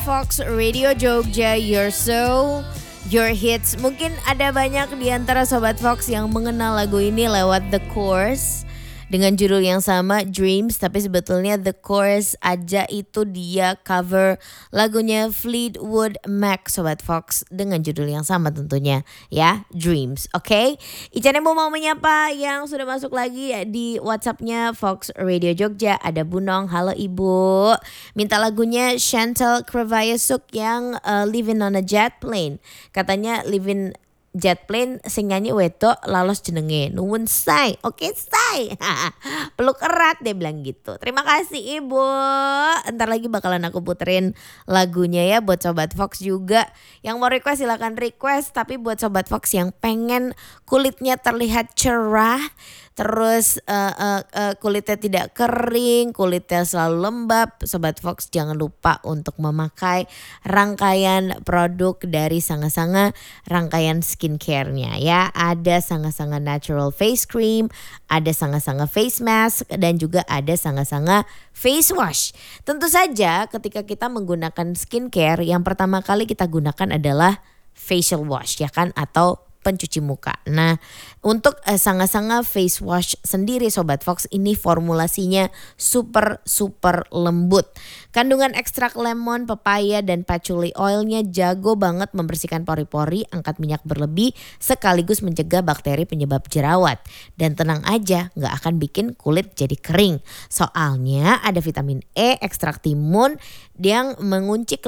Fox Radio Jogja, Your Soul, Your Hits. Mungkin ada banyak di antara Sobat Fox yang mengenal lagu ini lewat The Chorus dengan judul yang sama, Dreams. Tapi sebetulnya The Chorus aja itu dia cover lagunya Fleetwood Mac, Sobat Fox, dengan judul yang sama tentunya ya, Dreams. Oke, Ican mau menyapa yang sudah masuk lagi di WhatsAppnya Fox Radio Jogja. Ada Bunong, halo Ibu. Minta lagunya Chantal Krevayasuk yang Living on a Jet Plane. Katanya Living jet plane sing nyanyi wedok lalos jenenge nuwun say. Oke say. Peluk erat dia bilang gitu. Terima kasih Ibu. Ntar lagi bakalan aku puterin lagunya ya buat Sobat Fox juga. Yang mau request silakan request, tapi buat Sobat Fox yang pengen kulitnya terlihat cerah, terus kulitnya tidak kering, kulitnya selalu lembab, Sobat Fox jangan lupa untuk memakai rangkaian produk dari Sanga-Sanga, rangkaian skincare-nya ya. Ada Sanga-Sanga Natural Face Cream, ada Sanga-Sanga Face Mask, dan juga ada Sanga-Sanga Face Wash. Tentu saja ketika kita menggunakan skincare, yang pertama kali kita gunakan adalah facial wash ya kan, atau pencuci muka. Nah, untuk Sanga-Sanga Face Wash sendiri Sobat Fox, ini formulasinya super lembut. Kandungan ekstrak lemon, pepaya, dan patchouli oilnya jago banget membersihkan pori-pori, angkat minyak berlebih, sekaligus mencegah bakteri penyebab jerawat. Dan tenang aja, gak akan bikin kulit jadi kering. Soalnya ada vitamin E, ekstrak timun yang mengunci